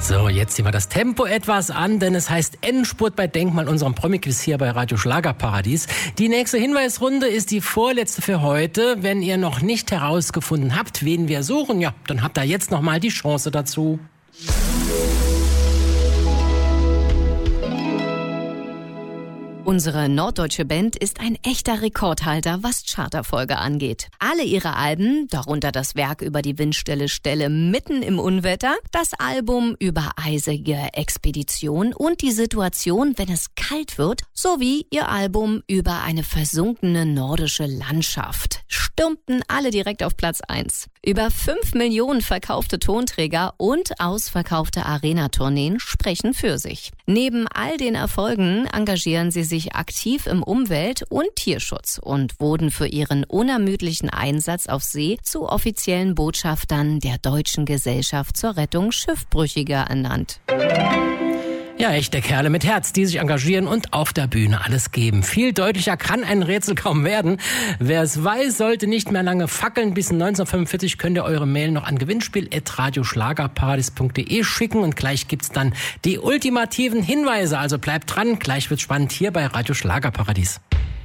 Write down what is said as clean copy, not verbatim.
So, jetzt ziehen wir das Tempo etwas an, denn es heißt Endspurt bei Denkmal, unserem Promi-Quiz hier bei Radio Schlagerparadies. Die nächste Hinweisrunde ist die vorletzte für heute. Wenn ihr noch nicht herausgefunden habt, wen wir suchen, ja, dann habt ihr jetzt nochmal die Chance dazu. Unsere norddeutsche Band ist ein echter Rekordhalter, was Charterfolge angeht. Alle ihre Alben, darunter das Werk über die windstille Stelle mitten im Unwetter, das Album über eisige Expedition und die Situation, wenn es kalt wird, sowie ihr Album über eine versunkene nordische Landschaft, stürmten alle direkt auf Platz 1. Über 5 Millionen verkaufte Tonträger und ausverkaufte Arena-Tourneen sprechen für sich. Neben all den Erfolgen engagieren sie sich aktiv im Umwelt- und Tierschutz und wurden für ihren unermüdlichen Einsatz auf See zu offiziellen Botschaftern der Deutschen Gesellschaft zur Rettung Schiffbrüchiger ernannt. Ja, echte Kerle mit Herz, die sich engagieren und auf der Bühne alles geben. Viel deutlicher kann ein Rätsel kaum werden. Wer es weiß, sollte nicht mehr lange fackeln. Bis 1945 könnt ihr eure Mail noch an gewinnspiel@radioschlagerparadies.de schicken und gleich gibt's dann die ultimativen Hinweise. Also bleibt dran, gleich wird's spannend hier bei Radio Schlagerparadies.